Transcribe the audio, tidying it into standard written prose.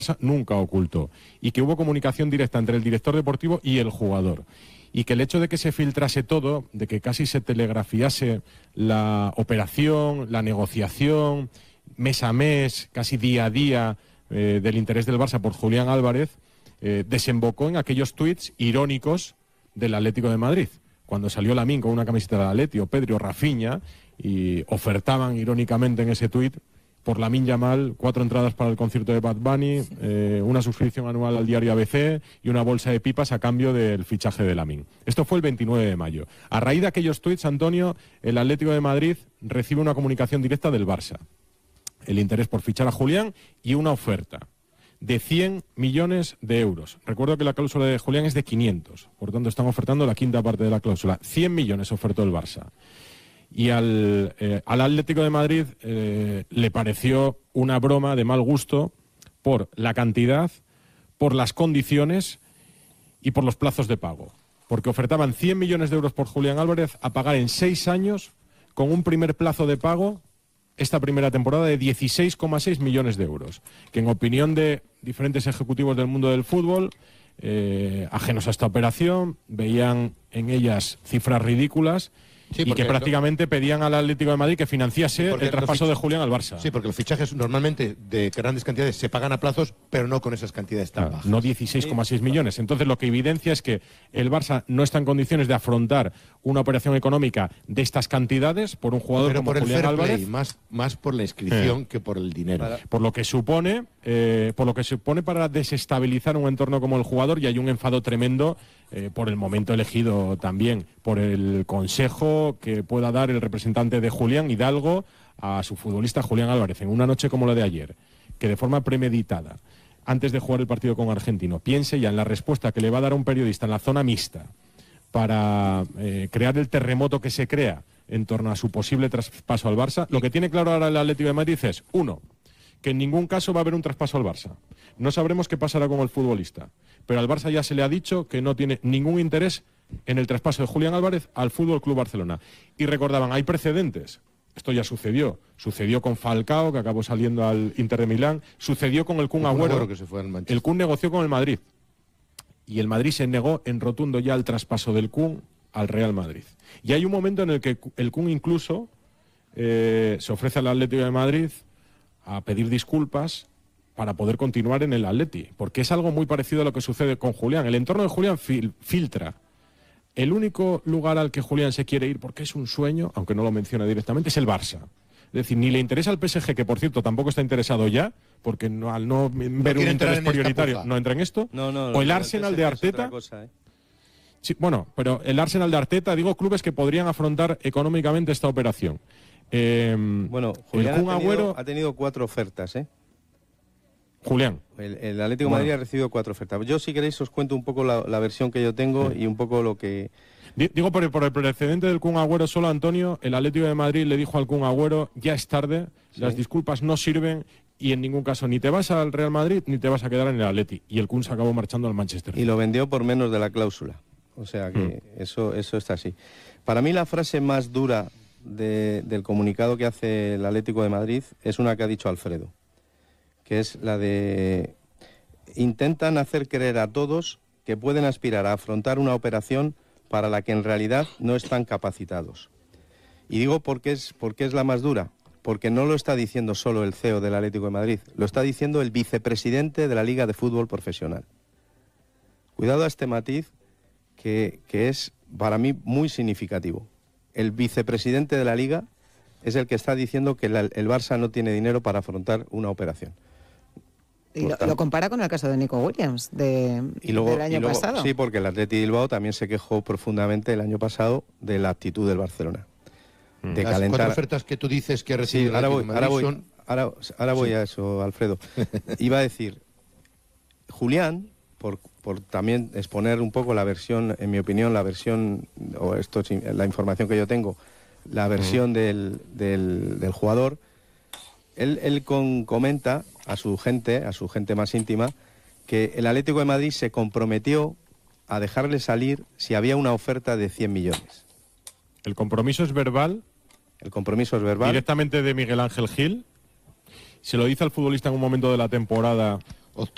nunca ocultó, y que hubo comunicación directa entre el director deportivo y el jugador, y que el hecho de que se filtrase todo, de que casi se telegrafiase la operación, la negociación, mes a mes, casi día a día, del interés del Barça por Julián Álvarez, desembocó en aquellos tuits irónicos del Atlético de Madrid. Cuando salió Lamine con una camiseta de Atleti, o Pedri o Rafinha, y ofertaban irónicamente en ese tuit por Lamine Yamal 4 entradas para el concierto de Bad Bunny, una suscripción anual al diario ABC y una bolsa de pipas a cambio del fichaje de Lamine. Esto fue el 29 de mayo. A raíz de aquellos tuits, Antonio, el Atlético de Madrid recibe una comunicación directa del Barça. El interés por fichar a Julián y una oferta de 100 millones de euros. Recuerdo que la cláusula de Julián es de 500, por tanto están ofertando la quinta parte de la cláusula. 100 millones ofertó el Barça. Y al Atlético de Madrid le pareció una broma de mal gusto por la cantidad, por las condiciones y por los plazos de pago. Porque ofertaban 100 millones de euros por Julián Álvarez a pagar en 6 años con un primer plazo de pago esta primera temporada de 16,6 millones de euros, que en opinión de diferentes ejecutivos del mundo del fútbol, ajenos a esta operación, veían en ellas cifras ridículas. Sí, y que prácticamente pedían al Atlético de Madrid que financiase el traspaso de Julián al Barça. Sí, porque los fichajes normalmente de grandes cantidades se pagan a plazos, pero no con esas cantidades tan bajas. No 16,6 millones. Entonces lo que evidencia es que el Barça no está en condiciones de afrontar una operación económica de estas cantidades por un jugador como Julián Álvarez. Play, más por la inscripción que por el dinero. Por lo que supone para desestabilizar un entorno como el jugador, y hay un enfado tremendo por el momento elegido también, por el consejo que pueda dar el representante de Julián, Hidalgo, a su futbolista Julián Álvarez en una noche como la de ayer, que de forma premeditada, antes de jugar el partido con Argentino, piense ya en la respuesta que le va a dar a un periodista en la zona mixta para crear el terremoto que se crea en torno a su posible traspaso al Barça. Lo que tiene claro ahora el Atlético de Madrid es, uno, que en ningún caso va a haber un traspaso al Barça. No sabremos qué pasará con el futbolista, pero al Barça ya se le ha dicho que no tiene ningún interés en el traspaso de Julián Álvarez al Fútbol Club Barcelona. Y recordaban, hay precedentes. Esto ya sucedió. Sucedió con Falcao, que acabó saliendo al Inter de Milán. Sucedió con el Kun Agüero. Que se fue al Manchester. El Kun negoció con el Madrid. Y el Madrid se negó en rotundo ya al traspaso del Kun al Real Madrid. Y hay un momento en el que el Kun incluso se ofrece al Atlético de Madrid a pedir disculpas para poder continuar en el Atleti, porque es algo muy parecido a lo que sucede con Julián. El entorno de Julián filtra. El único lugar al que Julián se quiere ir, porque es un sueño, aunque no lo menciona directamente, es el Barça. Es decir, ni le interesa al PSG, que por cierto tampoco está interesado ya, porque al no ver un interés prioritario no entra en esto, o el Arsenal de Arteta. Sí, bueno, pero el Arsenal de Arteta, digo, clubes que podrían afrontar económicamente esta operación. Bueno, Julián ha tenido 4 ofertas, Julián. El Atlético de Madrid ha recibido 4 ofertas. Yo, si queréis, os cuento un poco la versión que yo tengo y un poco lo que... Digo, por el precedente del Kun Agüero solo, Antonio, el Atlético de Madrid le dijo al Kun Agüero, ya es tarde, las disculpas no sirven y en ningún caso ni te vas al Real Madrid ni te vas a quedar en el Atleti. Y el Kun se acabó marchando al Manchester. Y lo vendió por menos de la cláusula. O sea que eso está así. Para mí la frase más dura del comunicado que hace el Atlético de Madrid es una que ha dicho Alfredo, que es la de: intentan hacer creer a todos que pueden aspirar a afrontar una operación para la que en realidad no están capacitados. Y digo por qué es la más dura, porque no lo está diciendo solo el CEO del Atlético de Madrid, lo está diciendo el vicepresidente de la Liga de Fútbol Profesional. Cuidado a este matiz que es para mí muy significativo. El vicepresidente de la Liga es el que está diciendo que el Barça no tiene dinero para afrontar una operación. Y lo compara con el caso de Nico Williams del año pasado. Sí, porque el Atleti Bilbao también se quejó profundamente el año pasado de la actitud del Barcelona. De las calentar. 4 ofertas que tú dices que recibe el Atlético de Madrid ahora voy a eso, Alfredo. Iba a decir, Julián, por también exponer un poco la versión, en mi opinión, la versión, o esto es la información que yo tengo, la versión del jugador, él comenta a su gente más íntima, que el Atlético de Madrid se comprometió a dejarle salir si había una oferta de 100 millones. ¿El compromiso es verbal? El compromiso es verbal. Directamente de Miguel Ángel Gil. Se lo dice al futbolista en un momento de la temporada